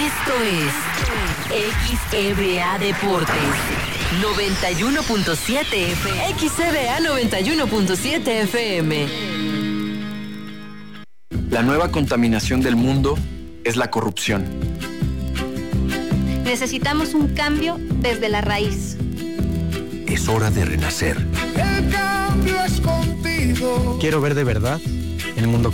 Esto es XEBA Deportes 91.7 FM. XEBA 91.7 FM. La nueva contaminación del mundo es la corrupción. Necesitamos un cambio desde la raíz. Es hora de renacer. El cambio es contigo. Quiero ver de verdad el mundo